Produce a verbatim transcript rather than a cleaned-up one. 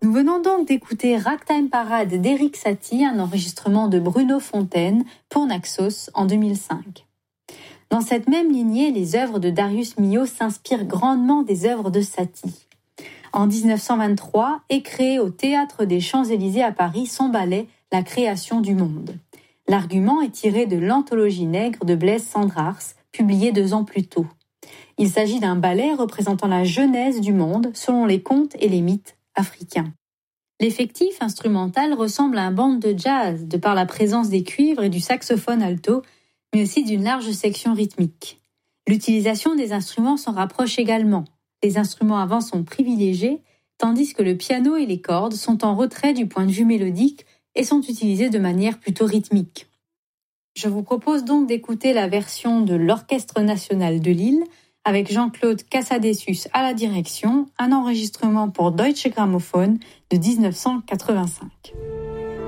Nous venons donc d'écouter Ragtime Parade d'Erik Satie, un enregistrement de Bruno Fontaine pour Naxos en deux mille cinq. Dans cette même lignée, les œuvres de Darius Milhaud s'inspirent grandement des œuvres de Satie. En dix-neuf cent vingt-trois est créé au Théâtre des Champs-Élysées à Paris son ballet « La création du monde ». L'argument est tiré de l'Anthologie nègre de Blaise Cendrars, publiée deux ans plus tôt. Il s'agit d'un ballet représentant la genèse du monde selon les contes et les mythes africains. L'effectif instrumental ressemble à un band de jazz de par la présence des cuivres et du saxophone alto, mais aussi d'une large section rythmique. L'utilisation des instruments s'en rapproche également. Les instruments avant sont privilégiés, tandis que le piano et les cordes sont en retrait du point de vue mélodique et sont utilisés de manière plutôt rythmique. Je vous propose donc d'écouter la version de l'Orchestre national de Lille avec Jean-Claude Casadessus à la direction, un enregistrement pour Deutsche Grammophon de dix-neuf cent quatre-vingt-cinq.